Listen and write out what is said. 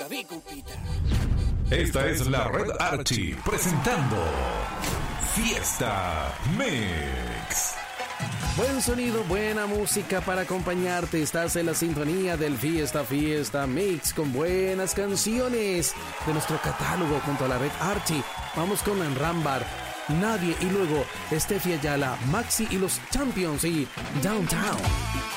David Cupita. Esta es la Red Archie presentando Fiesta Mix. Buen sonido, buena música para acompañarte. Estás en la sintonía del Fiesta Mix con buenas canciones de nuestro catálogo junto a la Red Archie. Vamos con Rambar, Nadie y luego Steffi Ayala, Maxi y los Champions y Downtown.